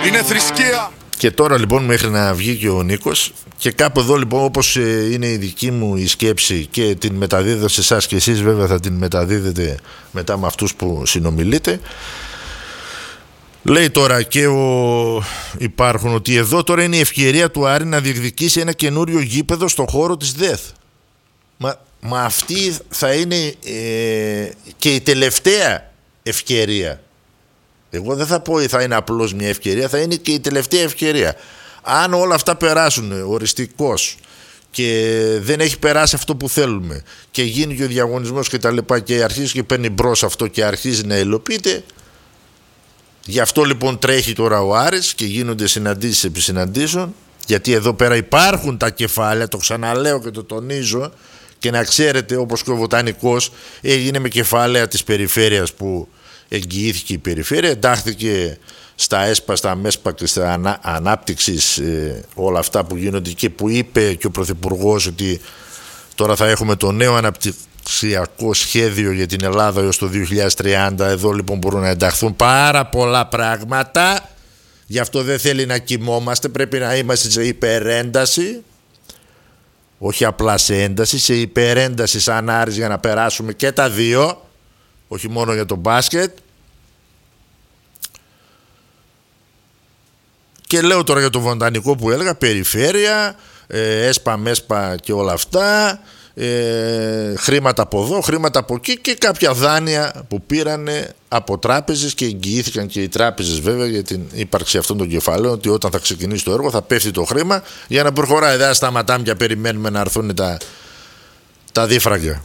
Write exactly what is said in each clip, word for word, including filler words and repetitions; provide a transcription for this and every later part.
είναι θρησκεία. Και τώρα λοιπόν μέχρι να βγει και ο Νίκος, και κάπου εδώ λοιπόν, όπως ε, είναι η δική μου η σκέψη και την μεταδίδω σε εσάς και εσείς βέβαια θα την μεταδίδετε μετά με αυτούς που συνομιλείτε, λέει τώρα και ο... υπάρχουν ότι εδώ τώρα είναι η ευκαιρία του Άρη να διεκδικήσει ένα καινούριο γήπεδο στο χώρο της ΔΕΘ. Μα, μα αυτή θα είναι ε, και η τελευταία ευκαιρία. Εγώ δεν θα πω θα είναι απλώς μια ευκαιρία, θα είναι και η τελευταία ευκαιρία. Αν όλα αυτά περάσουν οριστικώς και δεν έχει περάσει αυτό που θέλουμε και γίνει και ο διαγωνισμός και τα λοιπά και αρχίζει και παίρνει μπρος αυτό και αρχίζει να υλοποιείται, γι' αυτό λοιπόν τρέχει τώρα ο Άρης και γίνονται συναντήσεις επί συναντήσεων, γιατί εδώ πέρα υπάρχουν τα κεφάλαια, το ξαναλέω και το τονίζω, και να ξέρετε, όπως και ο Βοτανικός έγινε με κεφάλαια της περιφέρειας που εγγυήθηκε η περιφέρεια, εντάχθηκε στα ΕΣΠΑ, στα ΜΕΣΠΑ και στα ανά, ανάπτυξης, ε, όλα αυτά που γίνονται και που είπε και ο Πρωθυπουργός ότι τώρα θα έχουμε το νέο αναπτυξιακό σχέδιο για την Ελλάδα έως το δύο χιλιάδες τριάντα. Εδώ λοιπόν μπορούν να ενταχθούν πάρα πολλά πράγματα, γι' αυτό δεν θέλει να κοιμόμαστε, πρέπει να είμαστε σε υπερένταση, όχι απλά σε ένταση, σε υπερένταση σαν Άρης για να περάσουμε και τα δύο, όχι μόνο για το μπάσκετ. Και λέω τώρα για το Βοτανικό που έλεγα, περιφέρεια, ε, έσπα μέσπα και όλα αυτά, ε, χρήματα από εδώ, χρήματα από εκεί και κάποια δάνεια που πήρανε από τράπεζες και εγγυήθηκαν και οι τράπεζες βέβαια για την ύπαρξη αυτών των κεφαλαίων, ότι όταν θα ξεκινήσει το έργο θα πέφτει το χρήμα για να προχωράει. Δεν σταματάμε και περιμένουμε να έρθουν τα, τα δίφραγγια.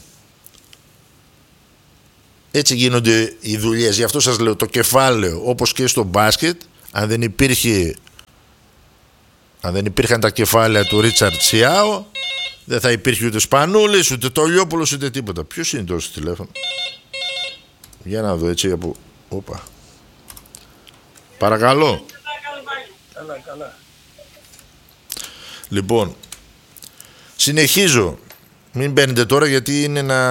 Έτσι γίνονται οι δουλειές. Γι' αυτό σας λέω, το κεφάλαιο όπως και στο μπάσκετ, αν δεν υπήρχε αν δεν υπήρχαν τα κεφάλαια του Ρίτσαρντ Σιάο, δεν θα υπήρχε ούτε Σπανούλης, ούτε το Λιόπουλος, ούτε τίποτα. Ποιος είναι τόσο στο τηλέφωνο? Για να δω έτσι από... Όπα. Παρακαλώ. Καλά, καλά. Λοιπόν, συνεχίζω. Μην μπαίνετε τώρα γιατί είναι να...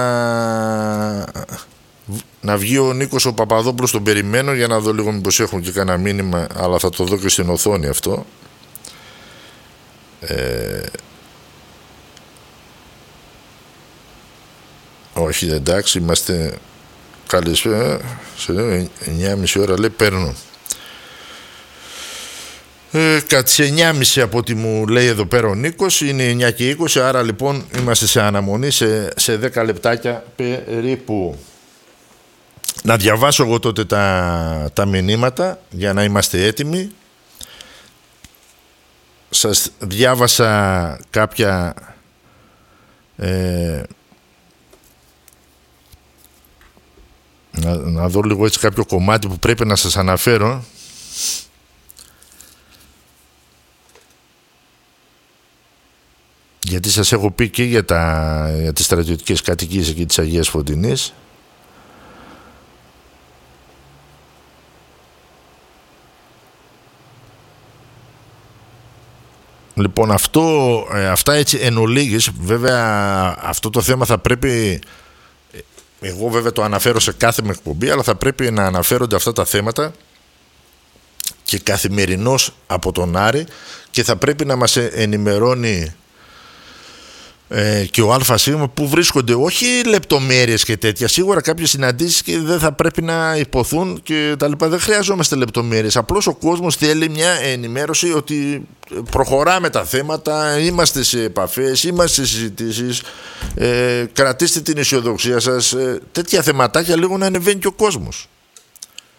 να βγει ο Νίκος ο Παπαδόπουλος, τον περιμένω για να δω λίγο μήπως έχουν και κανένα μήνυμα, αλλά θα το δω και στην οθόνη αυτό. Ε... Όχι, εντάξει, είμαστε καλησπέρα. Σε λέω εννιά και μισή ώρα, λέει, παίρνω. Ε, κάτι σε εννιά και μισή από ό,τι μου λέει εδώ πέρα ο Νίκος, είναι εννιά και είκοσι, άρα λοιπόν είμαστε σε αναμονή σε, σε δέκα λεπτάκια περίπου. Να διαβάσω εγώ τότε τα, τα μηνύματα για να είμαστε έτοιμοι. Σας διάβασα κάποια ε, να, να δω λίγο έτσι κάποιο κομμάτι που πρέπει να σας αναφέρω. Γιατί σας έχω πει και για, τα, για τις στρατιωτικές κατοικίες εκεί της Αγίας Φωτεινής. Λοιπόν, αυτό, ε, αυτά έτσι εν ολίγης, βέβαια αυτό το θέμα θα πρέπει, εγώ βέβαια το αναφέρω σε κάθε με εκπομπή, αλλά θα πρέπει να αναφέρονται αυτά τα θέματα και καθημερινώς από τον Άρη και θα πρέπει να μας ενημερώνει ε, και ο ΑΣ που βρίσκονται, όχι λεπτομέρειες και τέτοια, σίγουρα κάποιες συναντήσεις και δεν θα πρέπει να υποθούν και τα λοιπά, δεν χρειαζόμαστε λεπτομέρειες, απλώς ο κόσμος θέλει μια ενημέρωση ότι προχωράμε τα θέματα, είμαστε σε επαφές, είμαστε σε συζητήσεις, ε, κρατήστε την αισιοδοξία σας, ε, τέτοια θεματάκια λίγο να ανεβαίνει και ο κόσμος.